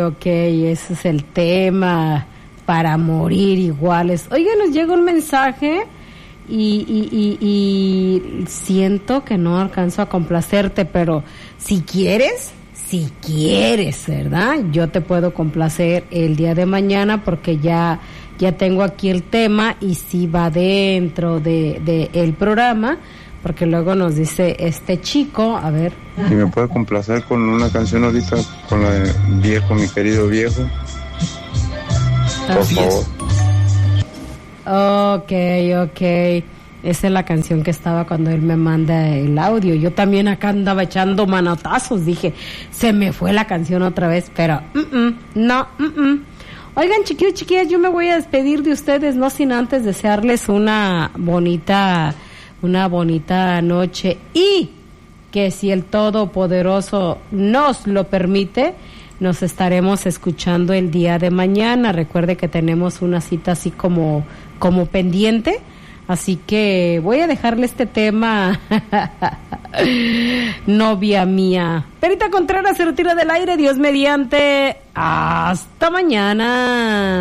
Ok, ese es el tema, para morir iguales. Oiga, nos llega un mensaje y siento que no alcanzo a complacerte, pero si quieres, ¿verdad? Yo te puedo complacer el día de mañana porque ya tengo aquí el tema y sí va dentro de el programa, porque luego nos dice este chico, a ver. ¿Y me puede complacer con una canción ahorita, con la de Viejo, mi querido viejo? Por favor. Ok. Esa es la canción que estaba cuando él me manda el audio. Yo también acá andaba echando manotazos. Dije, se me fue la canción otra vez, pero no. Oigan, chiquillos, chiquillas, yo me voy a despedir de ustedes, no sin antes desearles una bonita noche, y que si el Todopoderoso nos lo permite, nos estaremos escuchando el día de mañana. Recuerde que tenemos una cita así como pendiente, así que voy a dejarle este tema. Novia mía. Perita Contreras se retira del aire, Dios mediante. Hasta mañana.